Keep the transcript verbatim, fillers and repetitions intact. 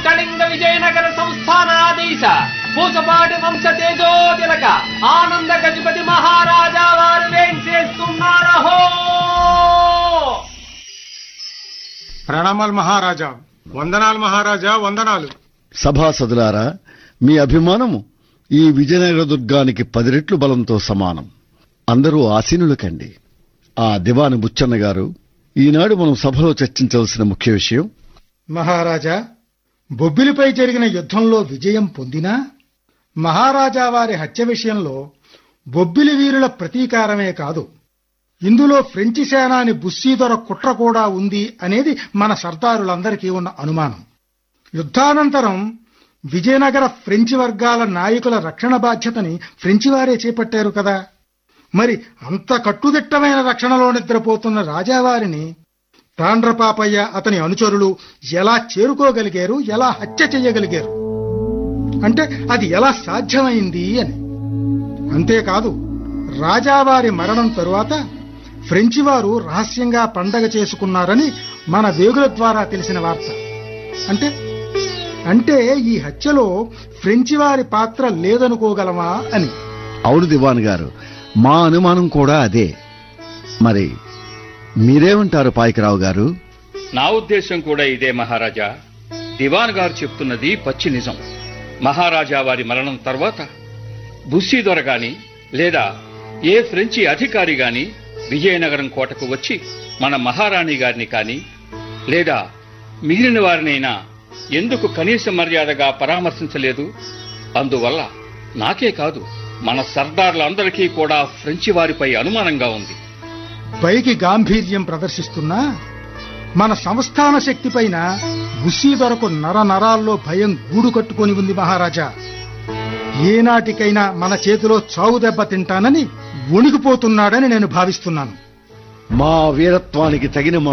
కళింగ విజయనగర సంస్థానాధీశ పూసపాటి వంశ తేజో తిలక ఆనంద గజపతి మహారాజా వారు వేంచేస్తున్నారహో. ప్రణామాలు మహారాజా. వందనాలు మహారాజా, వందనాలు. సభాసదులారా, మీ అభిమానము ఈ విజయనగర దుర్గానికి పది రెట్లు బలంతో సమానం. అందరూ ఆసీనులు కండి. ఆ దివాని బుచ్చన్న గారు, ఈనాడు మనం సభలో చర్చించవలసిన ముఖ్య విషయం. మహారాజా, బొబ్బిలిపై జరిగిన యుద్ధంలో విజయం పొందినా మహారాజా వారి హత్య విషయంలో బొబ్బిలి వీరుల ప్రతీకారమే కాదు, ఇందులో ఫ్రెంచి సేనాని బుస్సీదొర కుట్ర కూడా ఉంది అనేది మన సర్దారులందరికీ ఉన్న అనుమానం. యుద్ధానంతరం విజయనగర ఫ్రెంచి వర్గాల నాయకుల రక్షణ బాధ్యతని ఫ్రెంచి వారే చేపట్టారు కదా. మరి అంత కట్టుదిట్టమైన రక్షణలో నిద్రపోతున్న రాజావారిని తాండ్రపాపయ్య అతని అనుచరులు ఎలా చేరుకోగలిగారు, ఎలా హత్య చెయ్యగలిగారు అంటే అది ఎలా సాధ్యమైంది అని. అంతేకాదు, రాజావారి మరణం తరువాత ఫ్రెంచి వారు రహస్యంగా పండగ చేసుకున్నారని మన వేగుల ద్వారా తెలిసిన వార్త. అంటే అంటే ఈ హత్యలో ఫ్రెంచి వారి పాత్ర లేదనుకోగలమా అని. అవును దివాన్ గారు, మా అనుమానం కూడా అదే. మరి మీరేమంటారు పాయకరావు గారు? నా ఉద్దేశం కూడా ఇదే మహారాజా. దివాన్ గారు చెప్తున్నది పచ్చి నిజం. మహారాజా వారి మరణం తర్వాత బుస్సీదొర గాని లేదా ఏ ఫ్రెంచి అధికారి గాని విజయనగరం కోటకు వచ్చి మన మహారాణి గారిని కాని లేదా మిగిలిన వారినైనా ఎందుకు కనీస మర్యాదగా పరామర్శించలేదు? అందువల్ల నాకే కాదు, మన సర్దార్లందరికీ కూడా ఫ్రెంచి వారిపై అనుమానంగా ఉంది. పైకి గాంభీర్యం ప్రదర్శిస్తున్నా మన సంస్థాన శక్తి పైన బుస్సీదొరకు నర నరాల్లో భయం గూడు కట్టుకొని ఉంది మహారాజా. ఏనాటికైనా మన చేతిలో చావు దెబ్బ తింటానని వణికిపోతున్నాడని నేను భావిస్తున్నాను. మా వీరత్వానికి తగిన